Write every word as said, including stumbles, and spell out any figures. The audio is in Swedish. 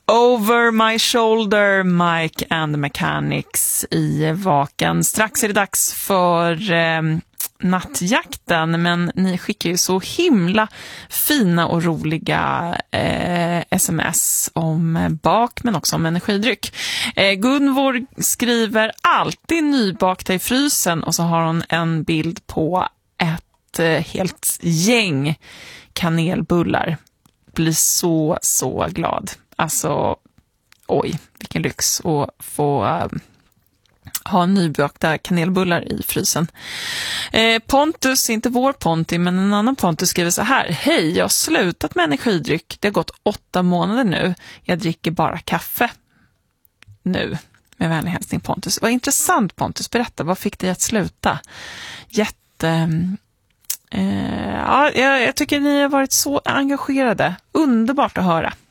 Over My Shoulder, Mike and the Mechanics i Vaken. Strax är det dags för eh, nattjakten, men ni skickar ju så himla fina och roliga eh, sms om bak men också om energidryck. Eh, Gunvor skriver alltid nybakta i frysen och så har hon en bild på ett eh, helt gäng kanelbullar. Blir så, så glad. Alltså, oj, vilken lyx att få äh, ha nybakta kanelbullar i frysen. Eh, Pontus, inte vår Ponti, men en annan Pontus skriver så här. Hej, jag har slutat med energidryck. Det har gått åtta månader nu. Jag dricker bara kaffe. Nu, med vänlig hälsning Pontus. Vad intressant Pontus, berätta, vad fick dig att sluta? Jätte... Eh, ja, jag, jag tycker ni har varit så engagerade. Underbart att höra.